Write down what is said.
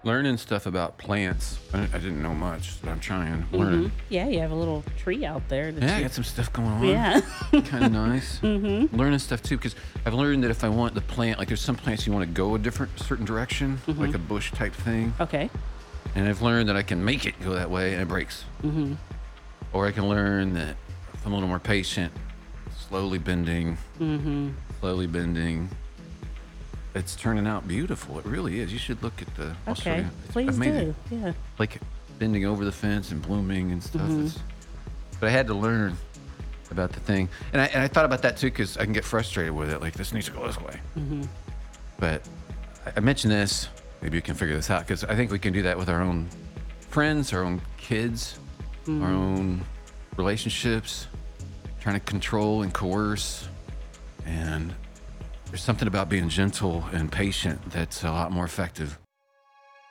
learning stuff about plants. I didn't know much, but I'm trying. Mhm. Learning. Yeah, you have a little tree out there that Yeah, I you got some stuff going on. Yeah. Kind of nice. Mhm. Learning stuff too, because I've learned that if I want the plant, like there's some plants you want to go a different certain direction, like Mhm. a bush type thing, Okay. and I've learned that I can make it go that way and it breaks. Mhm. Or I can learn that if I'm a little more patient, slowly bending, Mhm. slowly bending. It's turning out beautiful. It really is. You should look at the. I'll show Okay. you. I've Please made it do. Yeah. like bending over the fence and blooming and stuff. Mhm. But I had to learn about the thing, and I thought about that too because I can get frustrated with it. Like this needs to go this way. Mhm. But I mentioned this. Maybe you can figure this out because I think we can do that with our own friends, our own kids, our Mhm. own relationships. Trying to control and coerce, and there's something about being gentle and patient that's a lot more effective.